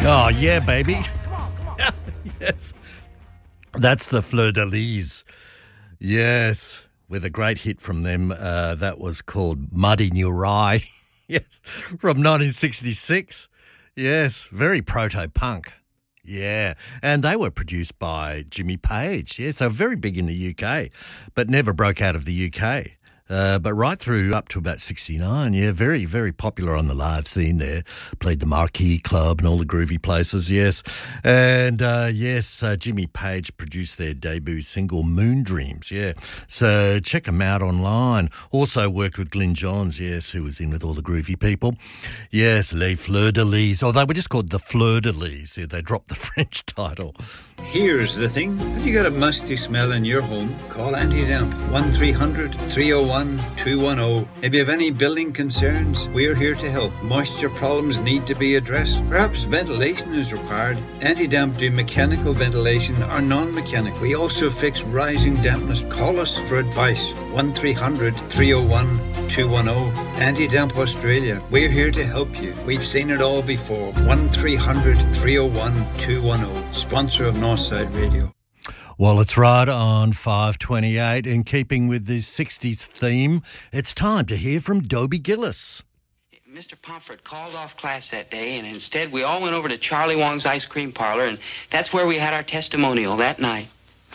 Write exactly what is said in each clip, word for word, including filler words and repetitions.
Oh, yeah, baby. Yes. That's the Fleur de Lis. Yes. With a great hit from them. Uh, that was called Muddy New Rye. Yes. From nineteen sixty-six. Yes. Very proto-punk. Yeah. And they were produced by Jimmy Page. Yeah. So very big in the U K, but never broke out of the U K. Uh, but right through up to about sixty-nine, yeah, very, very popular on the live scene there. Played the Marquee Club and all the groovy places, yes. And, uh, yes, uh, Jimmy Page produced their debut single, Moon Dreams, yeah. So check them out online. Also worked with Glyn Johns, yes, who was in with all the groovy people. Yes, Les Fleurs de Lis. Oh, they were just called the Fleur de Lis. Yeah, they dropped the French title. Here's the thing. Have you got a musty smell in your home? Call Anti-Damp. one three hundred, three oh one, two one oh. If you have any building concerns, we're here to help. Moisture problems need to be addressed. Perhaps ventilation is required. Anti-Damp do mechanical ventilation or non-mechanical. We also fix rising dampness. Call us for advice. one three hundred, three oh one, two one oh. Anti-Damp Australia. We're here to help you. We've seen it all before. one three hundred, three oh one, two one oh. Sponsor of Northside Radio. Well, it's right on five twenty-eight. In keeping with this sixties theme, it's time to hear from Dobie Gillis. Mister Pomfret called off class that day, and instead we all went over to Charlie Wong's ice cream parlor, and that's where we had our testimonial that night.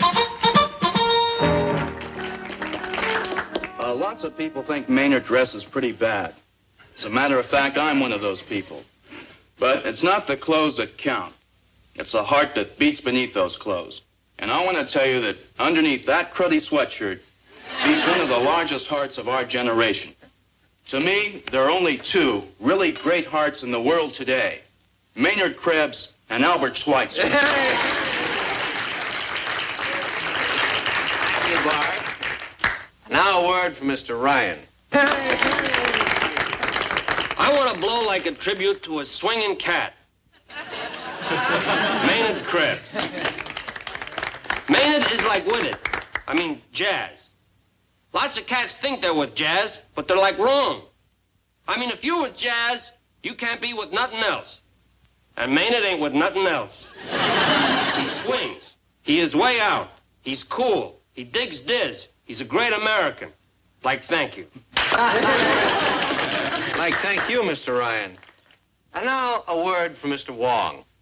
Uh, lots of people think Maynard dress is pretty bad. As a matter of fact, I'm one of those people. But it's not the clothes that count. It's the heart that beats beneath those clothes. And I want to tell you that underneath that cruddy sweatshirt beats one of the largest hearts of our generation. To me, there are only two really great hearts in the world today. Maynard Krebs and Albert Schweitzer. Hey, Bart. Now a word from Mister Ryan. I want to blow like a tribute to a swinging cat. Maynard Krebs. Maynard is like with it. I mean, jazz. Lots of cats think they're with jazz, but they're like wrong. I mean, if you're with jazz, you can't be with nothing else. And Maynard ain't with nothing else. He swings. He is way out. He's cool. He digs diz. He's a great American. Like, thank you. Like, thank you, Mister Ryan. And now, a word from Mister Wong.